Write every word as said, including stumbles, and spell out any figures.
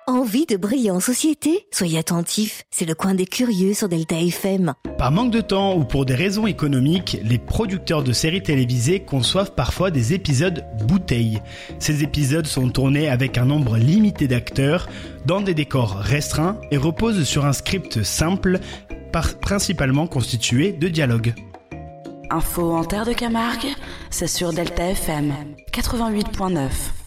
Envie de briller en société ? Soyez attentifs, c'est le coin des curieux sur Delta F M. Par manque de temps ou pour des raisons économiques, les producteurs de séries télévisées conçoivent parfois des épisodes bouteilles. Ces épisodes sont tournés avec un nombre limité d'acteurs, dans des décors restreints et reposent sur un script simple, par- principalement constitué de dialogues. Info en terre de Camargue, c'est sur Delta F M quatre-vingt-huit virgule neuf.